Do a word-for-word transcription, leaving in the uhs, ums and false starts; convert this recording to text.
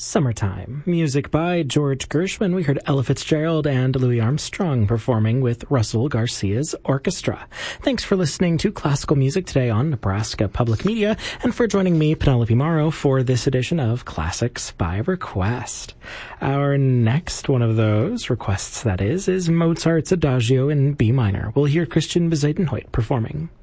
Summertime. Music by George Gershwin. We heard Ella Fitzgerald and Louis Armstrong performing with Russell Garcia's orchestra. Thanks for listening to classical music today on Nebraska Public Media, and for joining me, Penelope Morrow, for this edition of Classics by Request. Our next one of those requests, that is, is Mozart's Adagio in B minor. We'll hear Christian Bezuidenhout performing.